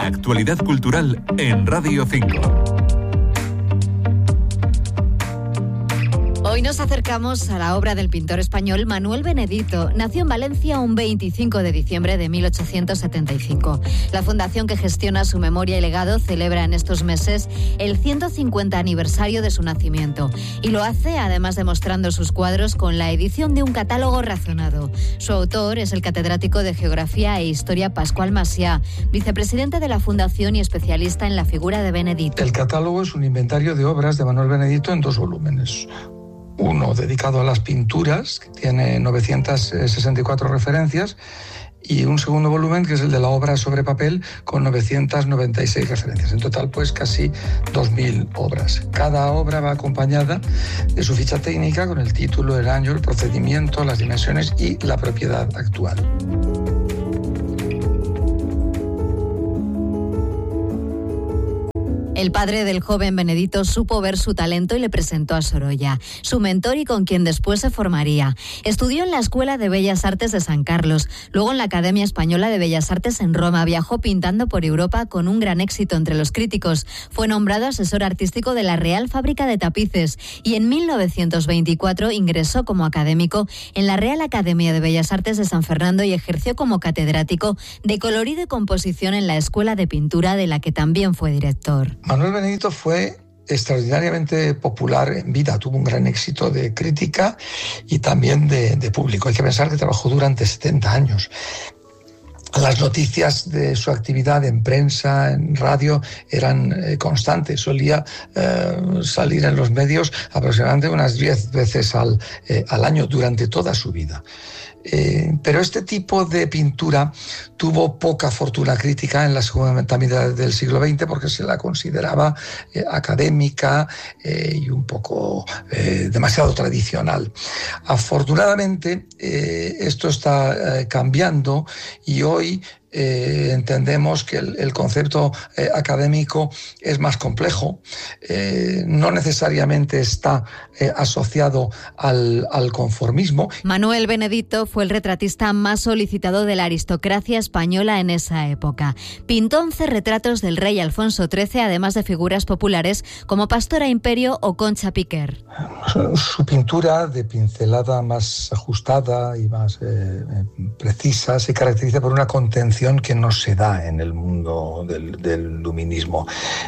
Actualidad cultural en Radio 5. Hoy nos acercamos a la obra del pintor español Manuel Benedito. Nació en Valencia un 25 de diciembre de 1875. La fundación que gestiona su memoria y legado celebra en estos meses el 150 aniversario de su nacimiento. Y lo hace además demostrando sus cuadros con la edición de un catálogo razonado. Su autor es el catedrático de Geografía e Historia Pascual Macià, vicepresidente de la fundación y especialista en la figura de Benedito. El catálogo es un inventario de obras de Manuel Benedito en 2 volúmenes. Uno dedicado a las pinturas, que tiene 964 referencias, y un segundo volumen, que es el de la obra sobre papel, con 996 referencias. En total, pues casi 2.000 obras. Cada obra va acompañada de su ficha técnica con el título, el año, el procedimiento, las dimensiones y la propiedad actual. El padre del joven Benedito supo ver su talento y le presentó a Sorolla, su mentor y con quien después se formaría. Estudió en la Escuela de Bellas Artes de San Carlos, luego en la Academia Española de Bellas Artes en Roma. Viajó pintando por Europa con un gran éxito entre los críticos. Fue nombrado asesor artístico de la Real Fábrica de Tapices y en 1924 ingresó como académico en la Real Academia de Bellas Artes de San Fernando y ejerció como catedrático de colorido y composición en la Escuela de Pintura, de la que también fue director. Manuel Benedito fue extraordinariamente popular en vida, tuvo un gran éxito de crítica y también de público. Hay que pensar que trabajó durante 70 años. Las noticias de su actividad en prensa, en radio, eran constantes. Solía salir en los medios aproximadamente unas 10 veces al año durante toda su vida. Pero este tipo de pintura tuvo poca fortuna crítica en la segunda mitad del siglo XX porque se la consideraba académica y un poco demasiado tradicional. Afortunadamente, esto está cambiando y hoy entendemos que el concepto académico es más complejo, no necesariamente está asociado al conformismo. Manuel Benedito fue el retratista más solicitado de la aristocracia española en esa época. Pintó 11 retratos del rey Alfonso XIII, además de figuras populares como Pastora Imperio o Concha Piquer. Su pintura, de pincelada más ajustada y más precisa, se caracteriza por una contención que no se da en el mundo del luminismo.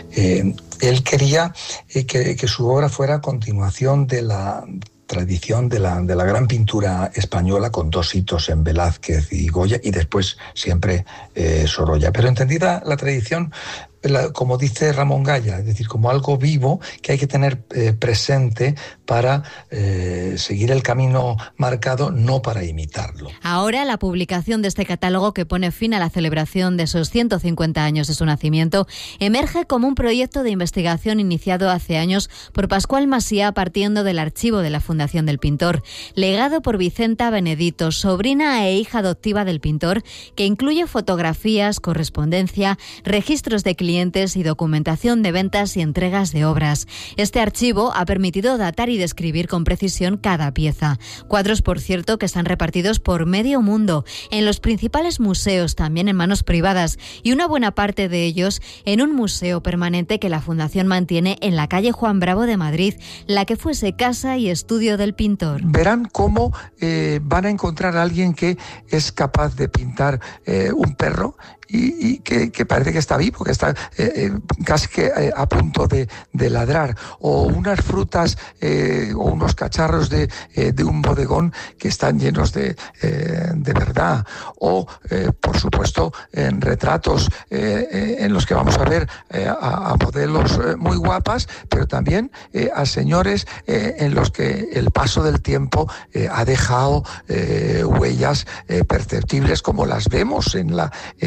Él quería que su obra fuera continuación de la tradición de la gran pintura española, con 2 hitos en Velázquez y Goya, y después siempre Sorolla. Pero entendida la tradición, como dice Ramón Gaya, es decir, como algo vivo que hay que tener presente para seguir el camino marcado, no para imitarlo. Ahora la publicación de este catálogo, que pone fin a la celebración de esos 150 años de su nacimiento, emerge como un proyecto de investigación iniciado hace años por Pascual Macià, partiendo del archivo de la Fundación del Pintor, legado por Vicenta Benedito, sobrina e hija adoptiva del pintor, que incluye fotografías, correspondencia, registros de clientes y documentación de ventas y entregas de obras. Este archivo ha permitido datar y describir con precisión cada pieza. Cuadros, por cierto, que están repartidos por medio mundo, en los principales museos, también en manos privadas, y una buena parte de ellos en un museo permanente que la Fundación mantiene en la calle Juan Bravo de Madrid, la que fuese casa y estudio del pintor. Verán cómo van a encontrar a alguien que es capaz de pintar un perro y que parece que está vivo, que está casi que a punto de ladrar, o unas frutas o unos cacharros de un bodegón que están llenos de verdad, o por supuesto en retratos en los que vamos a ver a modelos muy guapas, pero también a señores en los que el paso del tiempo ha dejado huellas perceptibles, como las vemos en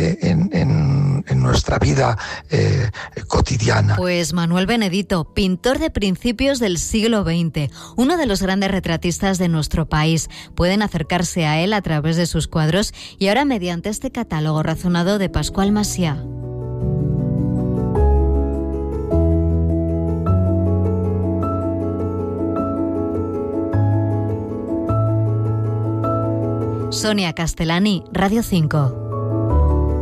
nuestra vida cotidiana. Pues Manuel Benedito, pintor de principios del siglo XX, uno de los grandes retratistas de nuestro país. Pueden acercarse a él a través de sus cuadros y ahora mediante este catálogo razonado de Pascual Macià. Sonia Castellani, Radio 5.